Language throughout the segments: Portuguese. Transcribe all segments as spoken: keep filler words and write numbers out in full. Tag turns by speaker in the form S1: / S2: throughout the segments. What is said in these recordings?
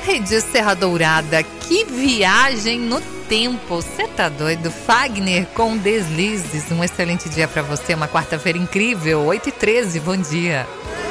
S1: Ai, de Serra Dourada, que viagem no tempo. Você tá doido? Fagner com Deslizes. Um excelente dia pra você, uma quarta-feira incrível. oito e treze, bom dia.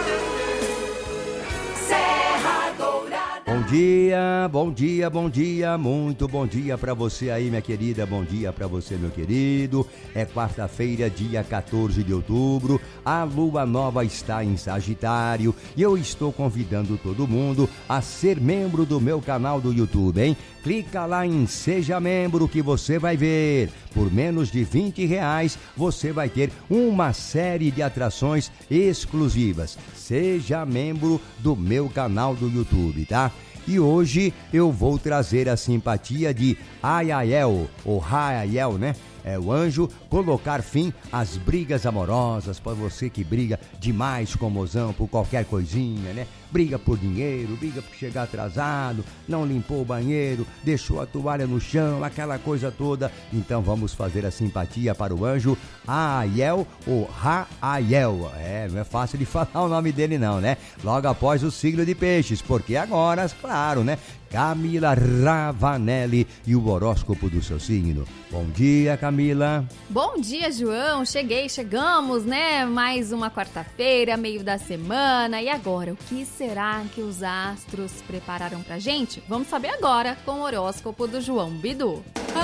S2: Bom dia, bom dia, bom dia, muito bom dia pra você aí, minha querida, bom dia pra você, meu querido. É quarta-feira, dia quatorze de outubro, a lua nova está em Sagitário e eu estou convidando todo mundo a ser membro do meu canal do YouTube, hein? Clica lá em Seja Membro que você vai ver. Por menos de vinte reais, você vai ter uma série de atrações exclusivas. Seja membro do meu canal do YouTube, tá? E hoje eu vou trazer a simpatia de Ayayel, ou Rael, né? É o anjo, colocar fim às brigas amorosas, para você que briga demais com o mozão por qualquer coisinha, né? Briga por dinheiro, briga por chegar atrasado, não limpou o banheiro, deixou a toalha no chão, aquela coisa toda. Então vamos fazer a simpatia para o anjo Ayel ou Rael. É, não é fácil de falar o nome dele não, né? Logo após o signo de peixes, porque agora, claro, né? Camila Ravanelli e o horóscopo do seu signo. Bom dia, Camila.
S3: Bom dia, João. Cheguei, chegamos, né? Mais uma quarta-feira, meio da semana. E agora, o que será que os astros prepararam pra gente? Vamos saber agora com o horóscopo do João Bidu.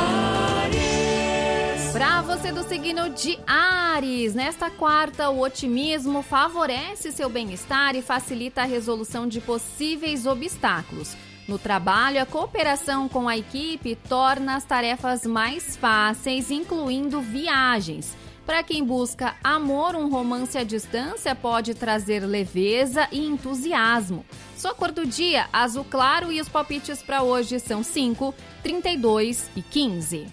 S3: Áries. Pra você do signo de Áries, nesta quarta, o otimismo favorece seu bem-estar e facilita a resolução de possíveis obstáculos. No trabalho, a cooperação com a equipe torna as tarefas mais fáceis, incluindo viagens. Para quem busca amor, um romance à distância pode trazer leveza e entusiasmo. Sua cor do dia, azul claro, e os palpites para hoje são cinco, trinta e dois e quinze.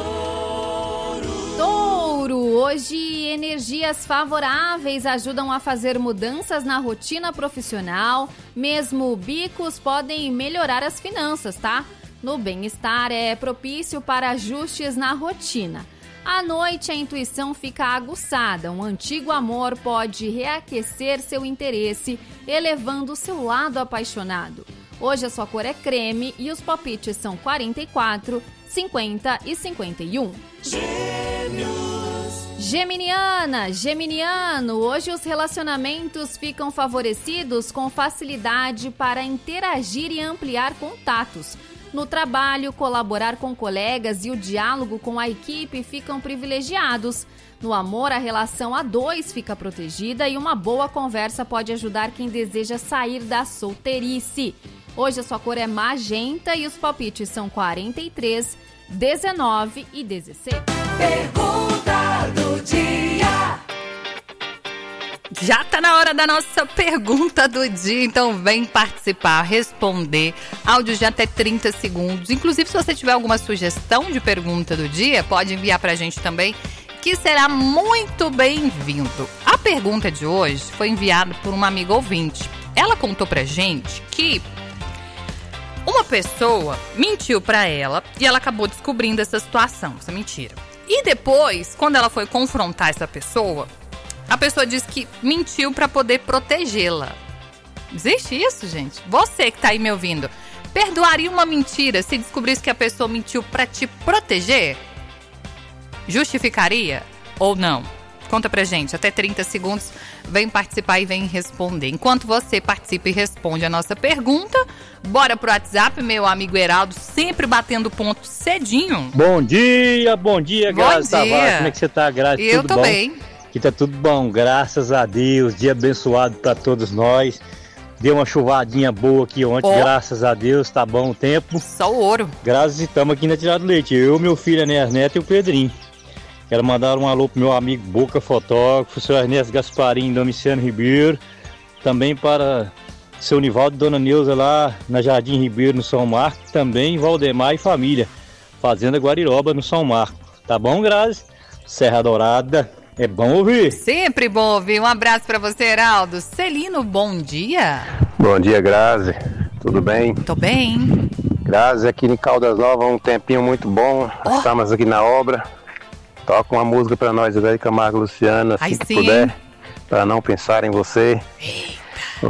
S3: Touro, hoje energias favoráveis ajudam a fazer mudanças na rotina profissional, mesmo bicos podem melhorar as finanças, tá? No bem-estar é propício para ajustes na rotina. À noite a intuição fica aguçada, um antigo amor pode reaquecer seu interesse, elevando seu lado apaixonado. Hoje a sua cor é creme e os palpites são quarenta e quatro, cinquenta e cinquenta e um. Geminiana, geminiano, hoje os relacionamentos ficam favorecidos com facilidade para interagir e ampliar contatos. No trabalho, colaborar com colegas e o diálogo com a equipe ficam privilegiados. No amor, a relação a dois fica protegida e uma boa conversa pode ajudar quem deseja sair da solteirice. Hoje a sua cor é magenta e os palpites são quarenta e três, dezenove e dezesseis.
S1: Pergunta do dia. Já tá na hora da nossa pergunta do dia, então vem participar, responder. Áudio de até trinta segundos. Inclusive, se você tiver alguma sugestão de pergunta do dia, pode enviar pra gente também, que será muito bem-vindo. A pergunta de hoje foi enviada por uma amiga ouvinte. Ela contou pra gente que uma pessoa mentiu pra ela e ela acabou descobrindo essa situação, essa mentira. E depois, quando ela foi confrontar essa pessoa, a pessoa disse que mentiu pra poder protegê-la. Existe isso, gente? Você que tá aí me ouvindo, perdoaria uma mentira se descobrisse que a pessoa mentiu pra te proteger? Justificaria ou não? Conta pra gente, até trinta segundos, vem participar e vem responder. Enquanto você participa e responde a nossa pergunta, bora pro WhatsApp, meu amigo Heraldo, sempre batendo ponto cedinho.
S4: Bom dia, bom dia, Grazi Tavares. Como é que você tá, Grazi?
S1: Eu
S4: tudo
S1: tô
S4: bom?
S1: bem.
S4: Aqui tá tudo bom, graças a Deus. Dia abençoado pra todos nós. Deu uma chuvadinha boa aqui ontem, oh. Graças a Deus, tá bom o tempo.
S1: Só o ouro.
S4: Graças, estamos aqui na Tirada do Leite. Eu, meu filho, Enéas Neto e o Pedrinho. Quero mandar um alô pro meu amigo Boca Fotógrafo, seu Ernesto Gasparim, Domiciano Ribeiro. Também para seu Nivaldo e Dona Neuza lá na Jardim Ribeiro, no São Marco. Também Valdemar e família, Fazenda Guariroba, no São Marco. Tá bom, Grazi? Serra Dourada. É bom ouvir.
S1: Sempre bom ouvir. Um abraço pra você, Heraldo. Celino, bom dia.
S5: Bom dia, Grazi. Tudo bem?
S1: Tô bem.
S5: Grazi, aqui em Caldas Novas, um tempinho muito bom. Oh. Estamos aqui na obra. Toca uma música pra nós, Zé Camargo e Luciana, assim
S1: Ai,
S5: que
S1: sim.
S5: puder. Pra não pensar em você.